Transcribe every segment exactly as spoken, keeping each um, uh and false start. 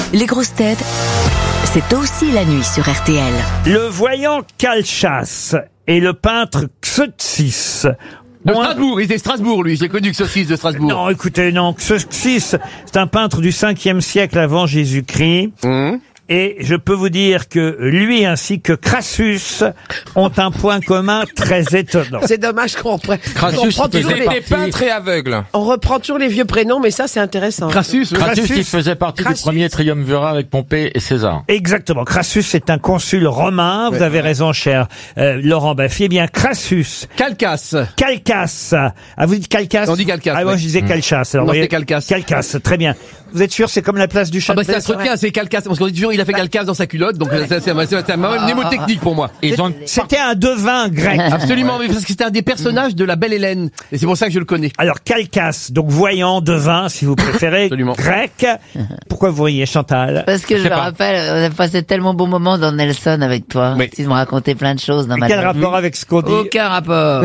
Les grosses têtes, c'est aussi la nuit sur R T L. Le voyant Calchas et le peintre Xeuxis. De ont un- Strasbourg, il était Strasbourg, lui. J'ai connu Xeuxis de Strasbourg. Non, écoutez, non, Xeuxis, c'est un peintre du cinquième siècle avant Jésus-Christ. Mmh. Et je peux vous dire que lui ainsi que Crassus ont un point commun très étonnant. C'est dommage qu'on reprenne. Crassus, on, reprend il toujours faisait les, partie- peintre et aveugle. on reprend toujours les vieux prénoms, mais ça c'est intéressant. Crassus, ouais. Crassus, Crassus. il faisait partie Crassus. du premier triumvirat avec Pompée et César. Exactement. Crassus est un consul romain. Vous avez raison, cher euh, Laurent Baffy. Eh bien, Crassus, Calcas. Calchas. Ah, vous dites Calchas? On dit Calchas, Ah, moi, oui. je disais Calchas. Alors, Non, vous voyez, c'est Calchas. Calchas, très bien. Vous êtes sûr, c'est comme la place du Ah bah Châtelet? ça se retient, c'est Calcas. Parce qu'on dit toujours, il a fait Calcas dans sa culotte, donc ça, c'est c'est- c'est un Ah, mnémotechnique pour moi. Ils ont C'était un devin grec. Absolument, mais parce que c'était un des personnages de la Belle Hélène. Et c'est pour ça que je le connais. Alors, Calchas, donc voyant, devin, si vous préférez, Absolument. grec. Pourquoi vous riez, Chantal? Parce que je, me pas. rappelle, on a passé tellement bon moment dans Nelson avec toi. Oui. Tu m'as raconté plein de choses dans ma Quel vie. rapport avec ce qu'on dit? Aucun rapport.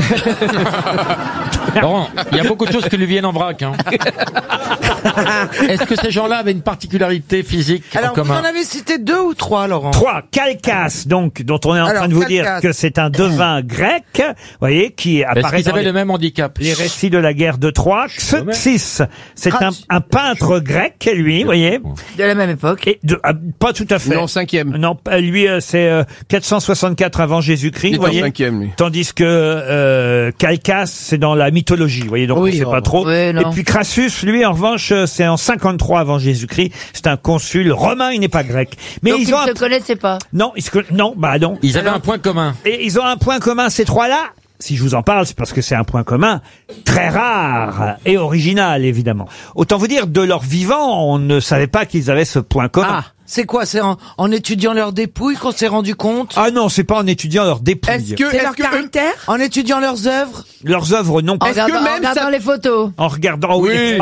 Laurent, il y a beaucoup de choses qui lui viennent en vrac. Hein. Est-ce que ces gens-là avaient une particularité physique en Alors, vous commun en avez cité deux ou trois, Laurent? Trois, Calchas, donc, dont on est en Alors, train de vous Calchas. dire que c'est un devin grec, vous voyez, qui Est-ce apparaît qu'ils dans avaient les, le même handicap? les récits de la guerre de Troie. Xeuxis, c'est un, un peintre grec, lui, vous voyez, De la même époque. et de, ah, pas tout à fait. Non, cinquième. Non, pas- lui, euh, c'est euh, quatre cent soixante-quatre avant Jésus-Christ, Il est vous en voyez. cinquième, lui. Tandis que euh, Calchas, c'est dans la mythologie, vous voyez, donc Oui, on sait oh, pas trop. oui, non. Et puis Crassus, lui, en revanche, euh, c'est en cinquante-trois avant Jésus-Christ. C'est un consul romain, il n'est pas grec. Mais Donc ils ils ont ne un... se connaissaient pas. Non, ils se... conna- non, bah non. Ils avaient un point commun. Et ils ont un point commun, ces trois-là. Si je vous en parle, c'est parce que c'est un point commun très rare et original, évidemment. Autant vous dire, de leur vivant, on ne savait pas qu'ils avaient ce point commun. Ah, c'est quoi? C'est en, en étudiant leurs dépouilles qu'on s'est rendu compte? Ah non, c'est pas en étudiant leurs dépouilles. Est-ce que, C'est est-ce leur que eux- caractère. En étudiant leurs œuvres? Leurs œuvres, non. En Est-ce que regardant, en même regardant ça- les photos. En regardant, oui.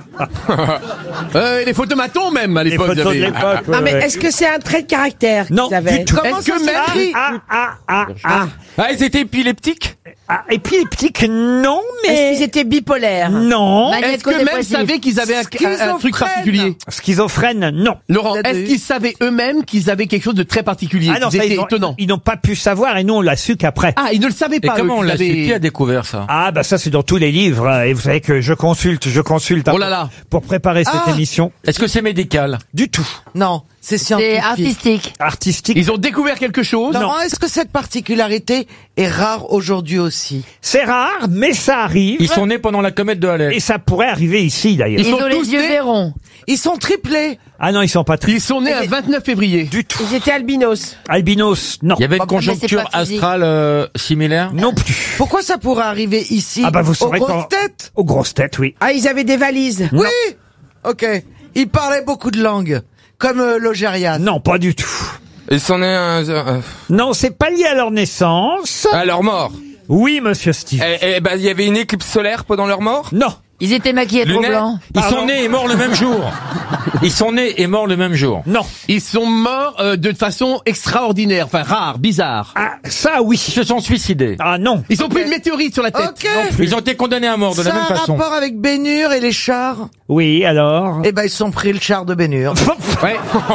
euh, les photomatons même à Les l'époque. photos de j'avais- l'époque. Non, ouais, mais ouais. est-ce que c'est un trait de caractère Non, qu'ils avaient du tout. Comment Est-ce ça que même- s'écrit? Ah, ah, ah, ah. Ah, ils étaient épileptiques? Ah, épileptique, non, Est-ce mais... qu'ils étaient bipolaires? Non. Magnéto- Est-ce que même Magnéto-dépressif. savaient qu'ils avaient un, un- un truc Schizophrène. particulier? Schizophrène, non. Laurent, Vous avez est-ce eu- qu'ils savaient eux-mêmes qu'ils avaient quelque chose de très particulier? Ah non, ça, C'était ils, ont- étonnant. ils n'ont pas pu savoir et nous, on l'a su qu'après. Ah, ils ne le savaient Et pas. comment eux, on qu'ils l'a su? avaient- Qui a découvert ça? Ah, bah ça, c'est dans tous les livres. euh, Et vous savez que je consulte, je consulte hein, Oh là là. pour préparer cette Ah. émission. Est-ce que c'est médical? Du tout. Non, c'est C'est scientifique. artistique. Artistique, Ils ont découvert quelque chose. Laurent, est-ce que cette particularité est rare aujourd'hui aussi? c'est rare, mais ça arrive. Ils sont nés pendant la comète de Halley. Et ça pourrait arriver ici, d'ailleurs. Ils sont ont tous les yeux nés- verrons. Ils sont triplés. Ah non, ils sont pas tristes. Ils sont nés un vingt-neuf février. Du tout. Ils étaient albinos. Albinos, non. Il y avait une Bah, mais c'est conjoncture pas physique. astrale euh, similaire? Non plus. Pourquoi ça pourrait arriver ici? Ah bah vous Aux saurez grosses quand... têtes? Aux grosses têtes, oui. Ah, ils avaient des valises. Oui. Ok. Ils parlaient beaucoup de langues. Comme euh, Logérias. Non, pas du tout. Ils sont nés un- un- Non, c'est pas lié à leur naissance. à leur mort. Oui, monsieur Steve. Eh, eh ben, il y avait une éclipse solaire pendant leur mort. Non. Ils étaient maquillés trop Lunettes. blancs. Ils Pardon. sont nés et morts le même jour. Ils sont nés et morts le même jour. Non. Ils sont morts euh, de façon extraordinaire, enfin rare, bizarre. Ah, ça, oui. Ils se sont suicidés. Ah non. Ils ont pris une météorite sur la tête. Ok. Ils ont été condamnés à mort de Ça la a même un façon. rapport avec Bénur et les chars? Oui, alors. Eh ben, ils se sont pris le char de Bénur. Ouais.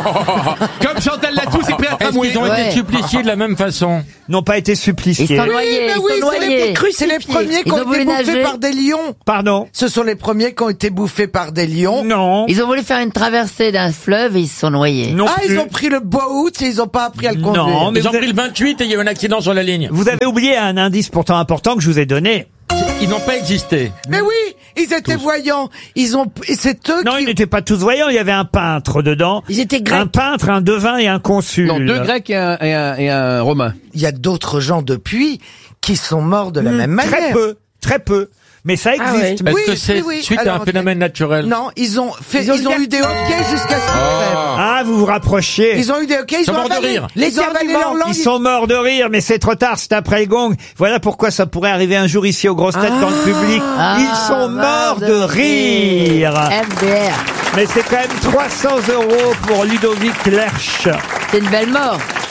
Comme Chantal Latou s'est pris un Est-ce tramway. qu'ils ont Ouais. été suppliciés de la même façon? N'ont pas été suppliciés. Ils sont noyés. Mais Ils oui, sont c'est les, noyés. c'est les premiers qui Ils ont ont voulu été bouffés nager. par des lions. Pardon. Ce sont les premiers qui ont été bouffés par des lions. Non. Ils ont voulu faire une traversée d'un fleuve et ils se sont noyés. Non Ah, plus. ils ont pris le boat et ils ont pas appris à le conduire. Non, mais Ils ont vous pris avez, le vingt-huit et il y a eu un accident sur la ligne. vous avez oublié un indice pourtant important que je vous ai donné. Ils n'ont pas existé. Mais oui, ils étaient voyants. Ils ont, et c'est eux Non, qui... ils n'étaient pas tous voyants. Il y avait un peintre dedans. Ils étaient Un grecs. peintre, un devin et un consul. Non, deux Grecs et un, et un, et un Romain. Il y a d'autres gens depuis qui sont morts de la même manière. Très peu, très peu. Mais ça existe. Ah ouais. Est-ce Oui, que c'est oui, oui. suite à Alors, un ok. phénomène naturel? Non, ils ont fait, Ils ils ont ont, eu eu des hockey jusqu'à ce qu'ils crèvent. Ah, vous vous rapprochez. Ils ont eu des hockey, ils sont ont morts de avalé, rire. ils ont avalé leur langue. Ils sont morts de rire, mais c'est trop tard, c'est après le gong. Voilà pourquoi ça pourrait arriver un jour ici aux grosses têtes dans le public. Ah, Ils sont morts de rire. M D R. Mais c'est quand même trois cents euros pour Ludovic Lerche. C'est une belle mort.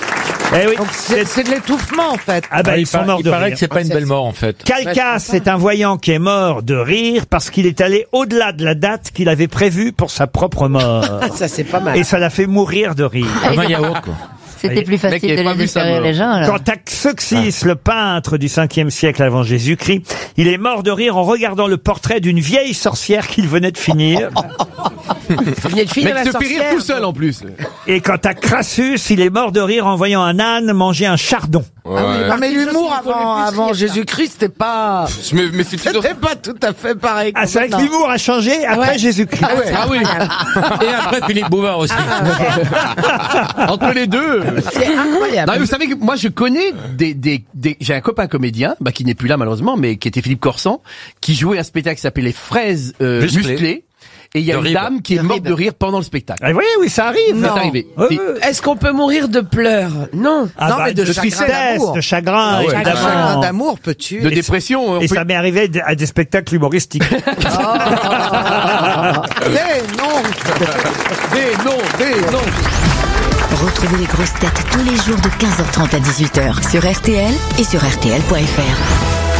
Eh oui, Donc c'est c'est de l'étouffement en fait. Ah bah, Ah, ils il sont par- morts il de paraît rire. que c'est pas une belle mort en fait. Calcas est un voyant qui est mort de rire parce qu'il est allé au-delà de la date qu'il avait prévue pour sa propre mort. Ça, c'est pas mal. Et ça l'a fait mourir de rire. Comme un yaourt quoi. C'était plus Mec, il facile avait de pas les vu sa faire rire mort. les gens, alors. Quant à Xeuxis, le peintre du cinquième siècle avant Jésus-Christ, il est mort de rire en regardant le portrait d'une vieille sorcière qu'il venait de finir. Vous venez de finir Mec la se fait rire sorcière. tout seul en plus. Et quant à Crassus, il est mort de rire en voyant un âne manger un chardon. Ouais. Ah, mais l'humour il faut avant, le avant plus rire, Jésus-Christ, c'était pas, Je me, mais c'est toujours... c'était pas tout à fait pareil. Ah, c'est vrai que Non. l'humour a changé après Ouais. Jésus-Christ. Ah, ouais. Ah oui. Et après Philippe Bouvard aussi. Entre les deux. C'est incroyable. Non, mais vous savez que moi je connais des des, des j'ai un copain comédien bah qui n'est plus là malheureusement mais qui était Philippe Corsan qui jouait un spectacle qui s'appelait Les Fraises euh, Musclées. musclées et il y a De une rire. dame qui est De morte rire. de rire pendant le spectacle. Ah oui, oui, ça arrive. C'est arrivé. Oui, Et- oui. Est-ce qu'on peut mourir de pleurs? Non. Ah Non, bah, mais de de chagrin tristesse, d'amour. de chagrin, Ah ouais. Un évidemment. chagrin d'amour peut tuer. de dépression. on Et peut- ça m'est arrivé d- à des spectacles humoristiques. Eh non. Des non, des non. Retrouvez les grosses têtes tous les jours de quinze heures trente à dix-huit heures sur R T L et sur R T L point F R.